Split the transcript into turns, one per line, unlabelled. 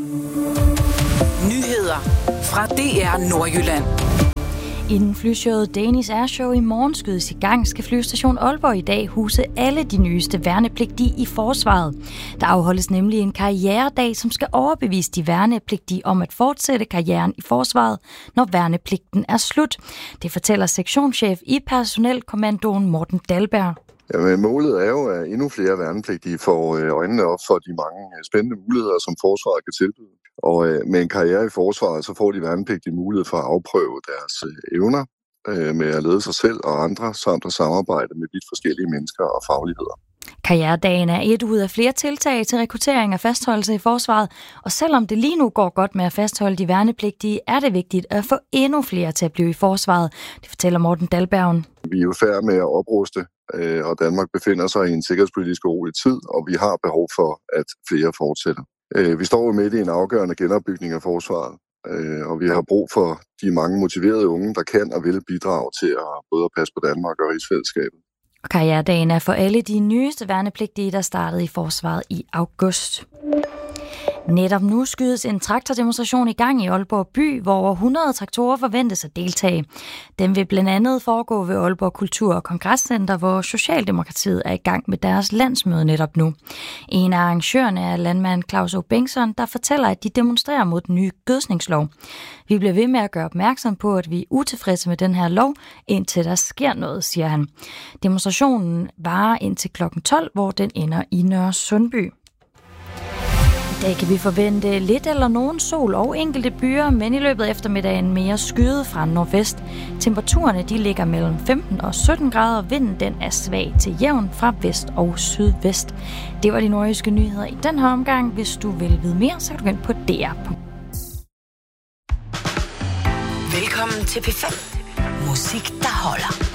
Nyheder fra DR Nordjylland.
Inden flyshowet Danish Airshow i morgen skydes i gang, skal Flyvestation Aalborg i dag huse alle de nyeste værnepligtige i forsvaret. Der afholdes nemlig en karrieredag, som skal overbevise de værnepligtige om at fortsætte karrieren i forsvaret, når værnepligten er slut. Det fortæller sektionschef i Personelkommandoen Morten Dahlberg.
Jamen, målet er jo, at endnu flere værnepligtige får øjnene op for de mange spændende muligheder, som forsvaret kan tilbyde. Og med en karriere i forsvaret, så får de værnepligtige mulighed for at afprøve deres evner med at lede sig selv og andre, samt at samarbejde med vidt forskellige mennesker og fagligheder.
Karrieredagen er et ud af flere tiltag til rekruttering og fastholdelse i forsvaret, og selvom det lige nu går godt med at fastholde de værnepligtige, er det vigtigt at få endnu flere til at blive i forsvaret. Det fortæller Morten Dahlberg.
Vi er jo færdige med at opruste, og Danmark befinder sig i en sikkerhedspolitisk urolig tid, og vi har behov for, at flere fortsætter. Vi står jo midt i en afgørende genopbygning af forsvaret, og vi har brug for de mange motiverede unge, der kan og vil bidrage til at både passe på Danmark og rigsfællesskabet.
Karrieredagen er for alle de nyeste værnepligtige, der startede i forsvaret i august. Netop nu skydes en traktordemonstration i gang i Aalborg by, hvor over 100 traktorer forventes at deltage. Den vil blandt andet foregå ved Aalborg Kultur- og Kongresscenter, hvor Socialdemokratiet er i gang med deres landsmøde netop nu. En af arrangørerne er landmand Claus O. Bengtsson, der fortæller, at de demonstrerer mod den nye gødskningslov. Vi bliver ved med at gøre opmærksom på, at vi er utilfredse med den her lov, indtil der sker noget, siger han. Demonstrationen varer indtil kl. 12, hvor den ender i Nørre Sundby. I dag kan vi forvente lidt eller nogen sol og enkelte byer, men i løbet af eftermiddagen mere skyet fra nordvest. Temperaturerne de ligger mellem 15 og 17 grader, vinden den er svag til jævn fra vest og sydvest. Det var de nordjyske nyheder i den her omgang. Hvis du vil vide mere, så kan du gå ind på DR.
Velkommen til P5. Musik, der holder.